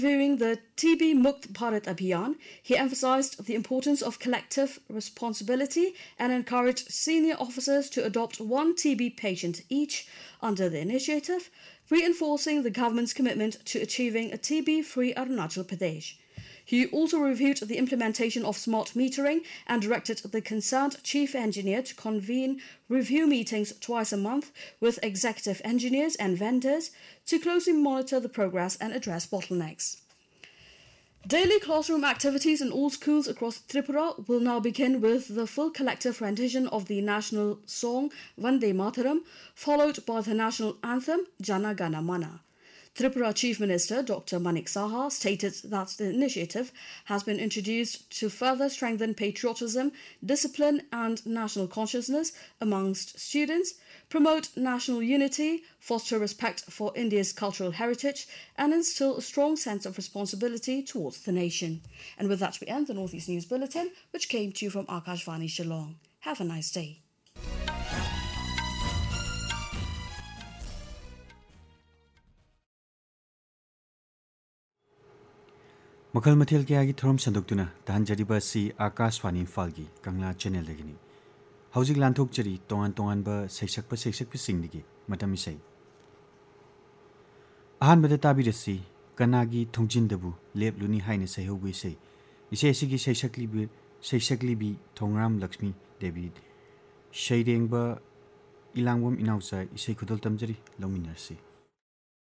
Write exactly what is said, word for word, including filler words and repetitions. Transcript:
Reviewing the T B Mukt Bharat Abhiyan, he emphasized the importance of collective responsibility and encouraged senior officers to adopt one T B patient each under the initiative, reinforcing the government's commitment to achieving a T B-free Arunachal Pradesh. He also reviewed the implementation of smart metering and directed the concerned chief engineer to convene review meetings twice a month with executive engineers and vendors to closely monitor the progress and address bottlenecks. Daily classroom activities in all schools across Tripura will now begin with the full collective rendition of the national song Vande Mataram, followed by the national anthem Jana Gana Mana. Tripura Chief Minister Doctor Manik Saha stated that the initiative has been introduced to further strengthen patriotism, discipline and national consciousness amongst students, promote national unity, foster respect for India's cultural heritage and instill a strong sense of responsibility towards the nation. And with that we end the Northeast News Bulletin, which came to you from Akashvani Shillong. Have a nice day. Makal Mathil ke agi thorom sandukuna tahan jariba si Akashvani Falgi Kangla channel dagini. Haujik lanthok jari tongan tongan ba seisak pa seisak pa singdigi matami sei. Ahan bada tabi rasi kanagi thongjin dabu lep luni haina sehogui sei. Ise sigi seisakli bi seisakli bi Thongram Lakshmi Devi Shaireng ba ilangwam inausa ise khudal tamjari lominar sei.